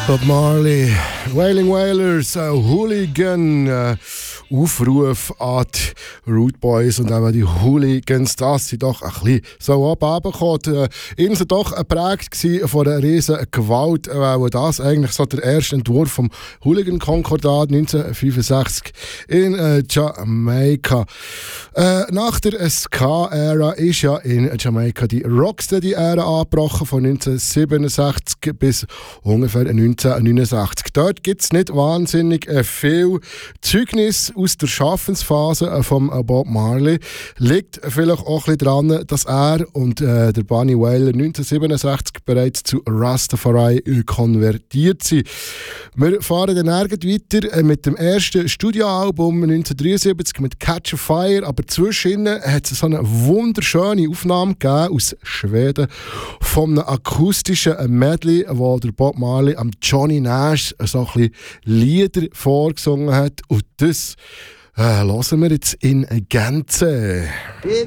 Bob Marley, Wailing Wailers, Hooligan, Aufruf an die Rude Boys und eben die Hooligans, dass sie doch ein bisschen so abgekommen. Ihnen sind doch geprägt von einer riesen Gewalt, weil das eigentlich so der erste Entwurf vom Hooligan-Konkordat 1965 in Jamaika. Nach der Ska-Ära ist ja in Jamaika die Rocksteady-Ära angebrochen, von 1967 bis ungefähr 1969. Dort gibt es nicht wahnsinnig viel Zeugnis aus der Schaffensphase von Bob Marley. Liegt vielleicht auch ein bisschen daran, dass er und der Bunny Wailer 1967 bereits zu Rastafari konvertiert sind. Wir fahren dann weiter mit dem ersten Studioalbum 1973 mit Catch a Fire, aber zwischen hat es so eine wunderschöne Aufnahme gegeben aus Schweden von einem akustischen Medley, wo der Bob Marley am Johnny Nash so ein bisschen Lieder vorgesungen hat. Und das hören wir jetzt in Gänze.